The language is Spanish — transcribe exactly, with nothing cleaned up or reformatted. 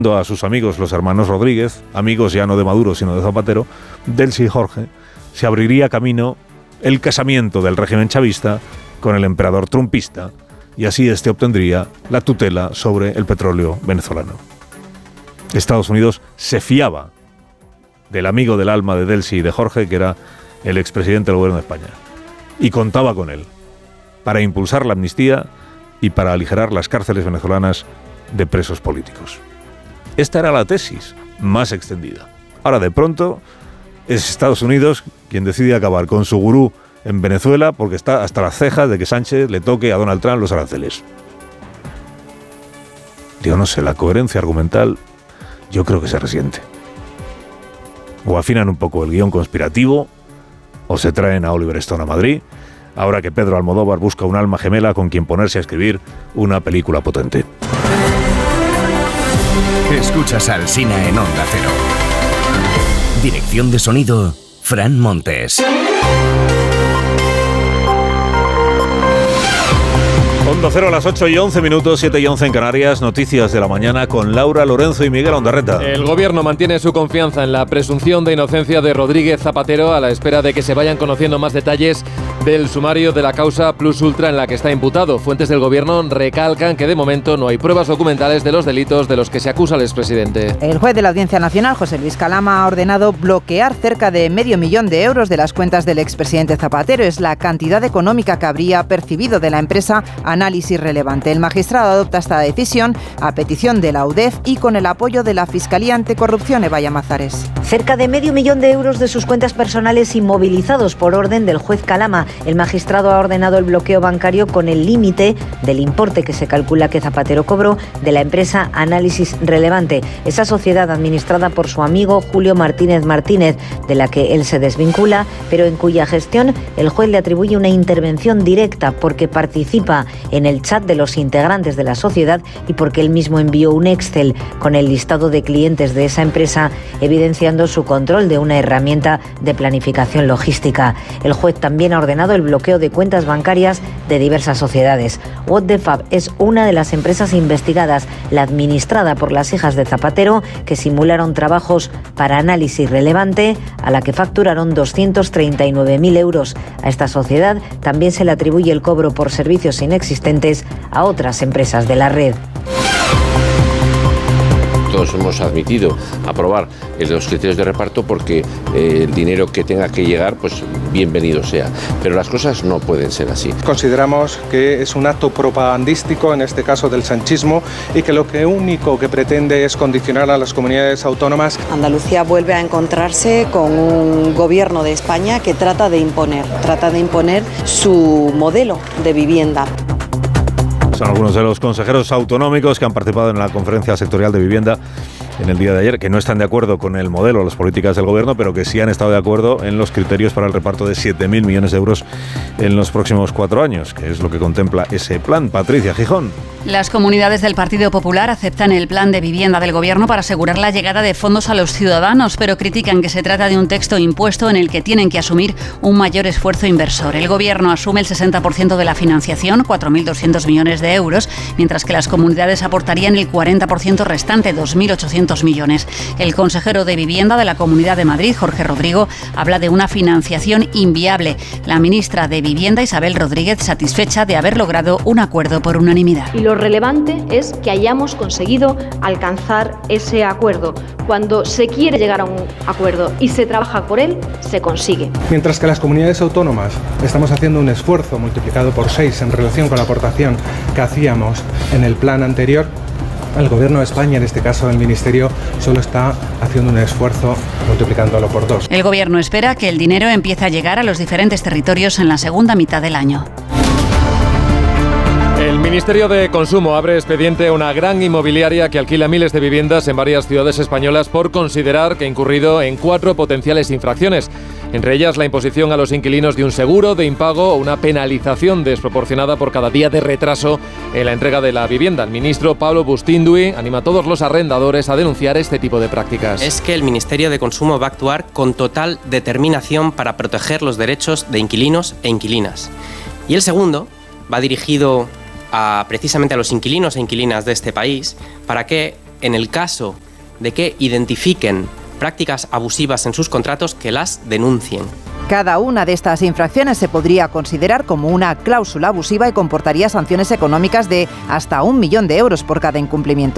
a sus amigos, los hermanos Rodríguez, amigos ya no de Maduro, sino de Zapatero, Delcy y Jorge, se abriría camino el casamiento del régimen chavista con el emperador trumpista, y así este obtendría la tutela sobre el petróleo venezolano. Estados Unidos se fiaba del amigo del alma de Delcy y de Jorge, que era el expresidente del gobierno de España, y contaba con él para impulsar la amnistía y para aligerar las cárceles venezolanas de presos políticos. Esta era la tesis más extendida. Ahora, de pronto, es Estados Unidos quien decide acabar con su gurú en Venezuela porque está hasta las cejas de que Sánchez le toque a Donald Trump los aranceles. Yo no sé, la coherencia argumental yo creo que se resiente. O afinan un poco el guión conspirativo, o se traen a Oliver Stone a Madrid, ahora que Pedro Almodóvar busca un alma gemela con quien ponerse a escribir una película potente. Escuchas Alsina en Onda Cero. Dirección de sonido, Fran Montes. Onda Cero a las ocho y once minutos, siete y once en Canarias. Noticias de la mañana con Laura Lorenzo y Miguel Ondarreta. El gobierno mantiene su confianza en la presunción de inocencia de Rodríguez Zapatero a la espera de que se vayan conociendo más detalles del sumario de la causa Plus Ultra en la que está imputado. Fuentes del gobierno recalcan que de momento no hay pruebas documentales de los delitos de los que se acusa al expresidente. El juez de la Audiencia Nacional, José Luis Calama, ha ordenado bloquear cerca de medio millón de euros de las cuentas del expresidente Zapatero. Es la cantidad económica que habría percibido de la empresa Análisis Relevante. El magistrado adopta esta decisión a petición de la U D E F y con el apoyo de la Fiscalía Anticorrupción, Eva Llamazares. Cerca de medio millón de euros de sus cuentas personales inmovilizados por orden del juez Calama. El magistrado ha ordenado el bloqueo bancario con el límite del importe que se calcula que Zapatero cobró de la empresa Análisis Relevante, esa sociedad administrada por su amigo Julio Martínez Martínez, de la que él se desvincula, pero en cuya gestión el juez le atribuye una intervención directa porque participa en el chat de los integrantes de la sociedad y porque él mismo envió un Excel con el listado de clientes de esa empresa, evidenciando su control de una herramienta de planificación logística. El juez también ha ordenado el bloqueo de cuentas bancarias de diversas sociedades. What the Fab es una de las empresas investigadas, la administrada por las hijas de Zapatero, que simularon trabajos para Análisis Relevante, a la que facturaron doscientos treinta y nueve mil euros. A esta sociedad también se le atribuye el cobro por servicios inexistentes a otras empresas de la red. Todos hemos admitido aprobar los criterios de reparto porque eh, el dinero que tenga que llegar, pues bienvenido sea. Pero las cosas no pueden ser así. Consideramos que es un acto propagandístico, en este caso del sanchismo, y que lo que único que pretende es condicionar a las comunidades autónomas. Andalucía vuelve a encontrarse con un gobierno de España que trata de imponer, trata de imponer su modelo de vivienda. Son algunos de los consejeros autonómicos que han participado en la conferencia sectorial de vivienda en el día de ayer, que no están de acuerdo con el modelo, las políticas del gobierno, pero que sí han estado de acuerdo en los criterios para el reparto de siete mil millones de euros en los próximos cuatro años, que es lo que contempla ese plan. Patricia Gijón. Las comunidades del Partido Popular aceptan el plan de vivienda del gobierno para asegurar la llegada de fondos a los ciudadanos, pero critican que se trata de un texto impuesto en el que tienen que asumir un mayor esfuerzo inversor. El gobierno asume el sesenta por ciento de la financiación, cuatro mil doscientos millones de euros, mientras que las comunidades aportarían el cuarenta por ciento restante, dos mil ochocientos millones. El consejero de Vivienda de la Comunidad de Madrid, Jorge Rodrigo, habla de una financiación inviable. La ministra de Vivienda, Isabel Rodríguez, satisfecha de haber logrado un acuerdo por unanimidad. Y lo relevante es que hayamos conseguido alcanzar ese acuerdo. Cuando se quiere llegar a un acuerdo y se trabaja por él, se consigue. Mientras que las comunidades autónomas estamos haciendo un esfuerzo multiplicado por seis en relación con la aportación que hacíamos en el plan anterior, el Gobierno de España, en este caso el Ministerio, solo está haciendo un esfuerzo multiplicándolo por dos. El Gobierno espera que el dinero empiece a llegar a los diferentes territorios en la segunda mitad del año. El Ministerio de Consumo abre expediente a una gran inmobiliaria que alquila miles de viviendas en varias ciudades españolas por considerar que ha incurrido en cuatro potenciales infracciones. Entre ellas, la imposición a los inquilinos de un seguro de impago o una penalización desproporcionada por cada día de retraso en la entrega de la vivienda. El ministro Pablo Bustindui anima a todos los arrendadores a denunciar este tipo de prácticas. Es que el Ministerio de Consumo va a actuar con total determinación para proteger los derechos de inquilinos e inquilinas. Y el segundo va dirigido a, precisamente a los inquilinos e inquilinas de este país para que en el caso de que identifiquen prácticas abusivas en sus contratos, que las denuncien. Cada una de estas infracciones se podría considerar como una cláusula abusiva y comportaría sanciones económicas de hasta un millón de euros por cada incumplimiento.